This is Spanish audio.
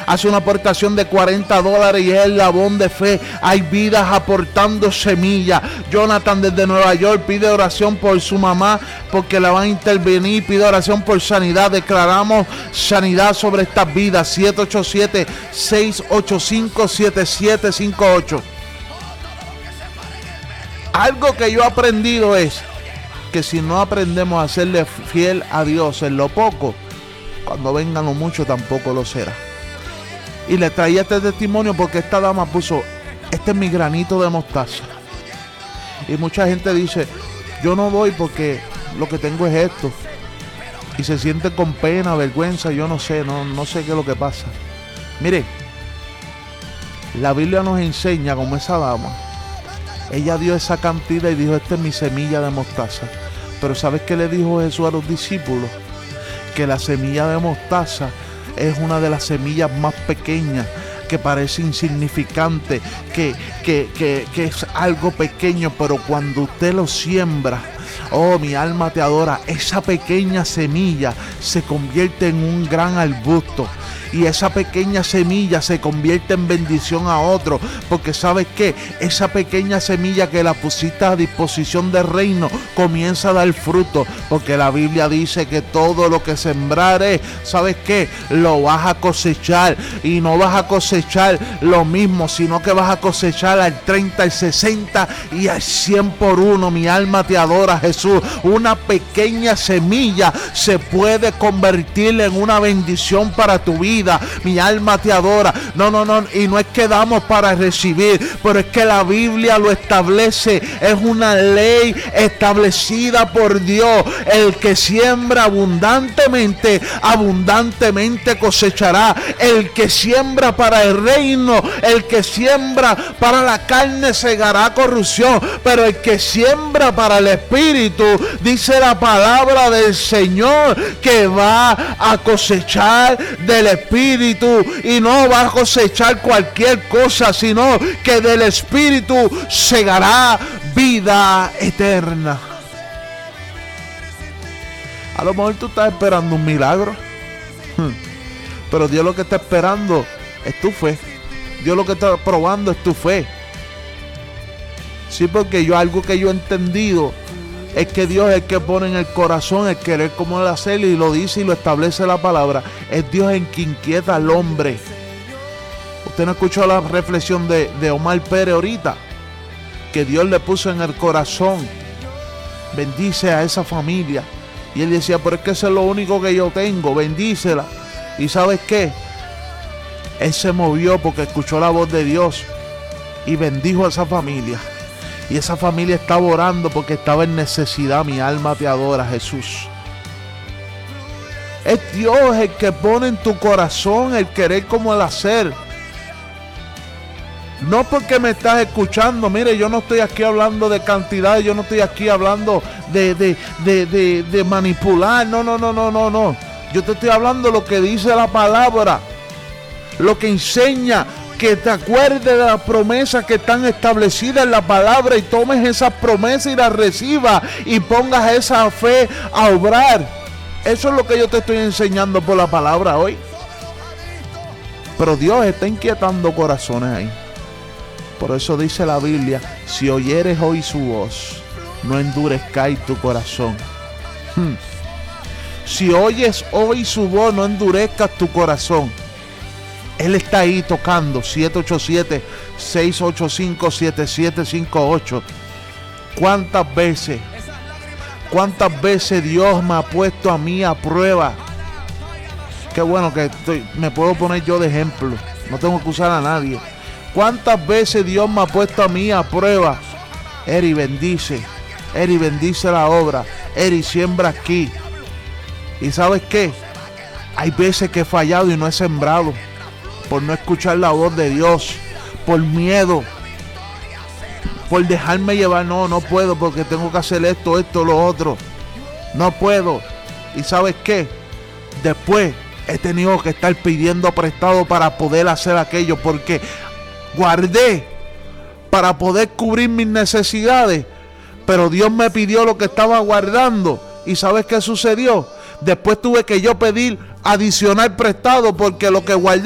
hace una aportación de $40 y es el labón de fe. Hay vidas aportando semillas. Jonathan desde Nueva York pide oración por su mamá porque la van a intervenir. Pide oración por sanidad. Declaramos sanidad sobre estas vidas. 787-685-7758. Algo que yo he aprendido es que si no aprendemos a serle fiel a Dios en lo poco, cuando venga lo mucho tampoco lo será. Y le traía este testimonio porque esta dama puso: este es mi granito de mostaza. Y mucha gente dice: yo no voy porque lo que tengo es esto. Y se siente con pena, vergüenza, yo no sé qué es lo que pasa. Mire, la Biblia nos enseña como esa dama. Ella dio esa cantidad y dijo: esta es mi semilla de mostaza. Pero ¿sabes qué le dijo Jesús a los discípulos? Que la semilla de mostaza es una de las semillas más pequeñas, que parece insignificante, que es algo pequeño, pero cuando usted lo siembra, oh, mi alma te adora, esa pequeña semilla se convierte en un gran arbusto. Y esa pequeña semilla se convierte en bendición a otro. Porque ¿sabes qué? Esa pequeña semilla que la pusiste a disposición del reino comienza a dar fruto. Porque la Biblia dice que todo lo que sembrares, ¿sabes qué? Lo vas a cosechar. Y no vas a cosechar lo mismo, sino que vas a cosechar al 30, al 60 y al 100 por uno. Mi alma te adora, Jesús. Una pequeña semilla se puede convertir en una bendición para tu vida. Mi alma te adora. No, y no es que damos para recibir, pero es que la Biblia lo establece. Es una ley establecida por Dios. El que siembra abundantemente, abundantemente cosechará. El que siembra para el reino, el que siembra para la carne segará corrupción, pero el que siembra para el espíritu, dice la palabra del Señor, que va a cosechar del espíritu. Y no va a cosechar cualquier cosa, sino que del espíritu segará vida eterna. A lo mejor tú estás esperando un milagro, pero Dios lo que está esperando es tu fe. Dios lo que está probando es tu fe. Sí, porque algo que yo he entendido es que Dios es el que pone en el corazón el querer como el hacer, y lo dice y lo establece la palabra. Es Dios en quien inquieta al hombre. Usted no escuchó la reflexión de Omar Pérez ahorita, que Dios le puso en el corazón: bendice a esa familia. Y él decía: pero es que eso es lo único que yo tengo, bendícela. Y ¿sabes qué? Él se movió porque escuchó la voz de Dios y bendijo a esa familia. Y esa familia estaba orando porque estaba en necesidad. Mi alma te adora, Jesús. Es Dios el que pone en tu corazón el querer como el hacer. No porque me estás escuchando. Mire, yo no estoy aquí hablando de cantidades. Yo no estoy aquí hablando de manipular. No. Yo te estoy hablando lo que dice la palabra. Lo que enseña. Que te acuerdes de las promesas que están establecidas en la palabra y tomes esas promesas y las recibas y pongas esa fe a obrar. Eso es lo que yo te estoy enseñando por la palabra hoy. Pero Dios está inquietando corazones ahí. Por eso dice la Biblia: si oyeres hoy su voz, no endurezcáis tu corazón. Si oyes hoy su voz, no endurezcas tu corazón. Él está ahí tocando. 787-685-7758. ¿Cuántas veces Dios me ha puesto a mí a prueba? Qué bueno que me puedo poner yo de ejemplo. No tengo que usar a nadie. ¿Cuántas veces Dios me ha puesto a mí a prueba? Eri, bendice la obra. Eri, siembra aquí. ¿Y sabes qué? Hay veces que he fallado y no he sembrado. Por no escuchar la voz de Dios, por miedo, por dejarme llevar. No puedo porque tengo que hacer esto, lo otro. No puedo. ¿Y sabes qué? Después he tenido que estar pidiendo prestado para poder hacer aquello, porque guardé para poder cubrir mis necesidades, pero Dios me pidió lo que estaba guardando. ¿Y sabes qué sucedió? Después tuve que yo pedir adicional prestado, porque lo que guardé